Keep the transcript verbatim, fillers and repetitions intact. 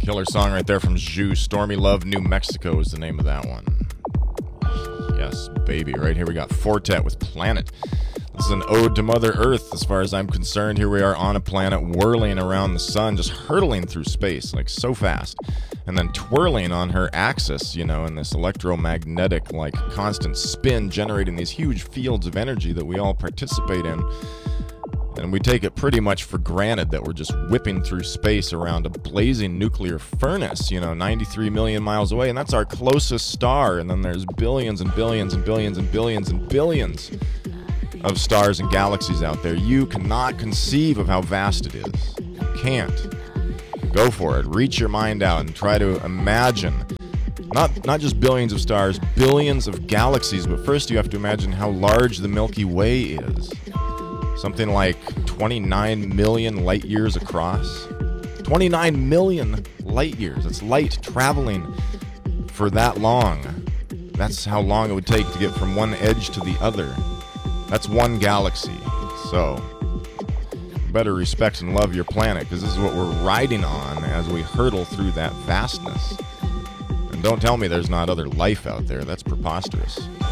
Killer song right there from Zhu. Stormy Love, New Mexico is the name of that one. Yes, baby. Right here we got Fortet with Planet. This is an ode to Mother Earth as far as I'm concerned. Here we are on a planet whirling around the sun, just hurtling through space, like so fast. And then twirling on her axis, you know, in this electromagnetic, like constant spin, generating these huge fields of energy that we all participate in. And we take it pretty much for granted that we're just whipping through space around a blazing nuclear furnace, you know, ninety-three million miles away. And that's our closest star. And then there's billions and billions and billions and billions and billions of stars and galaxies out there. You cannot conceive of how vast it is. You can't. Go for it. Reach your mind out and try to imagine not not just billions of stars, billions of galaxies. But first you have to imagine how large the Milky Way is. Something like twenty-nine million light years across. twenty-nine million light years. It's light traveling for that long. That's how long it would take to get from one edge to the other. That's one galaxy. So, better respect and love your planet, because this is what we're riding on as we hurtle through that vastness. And don't tell me there's not other life out there. That's preposterous.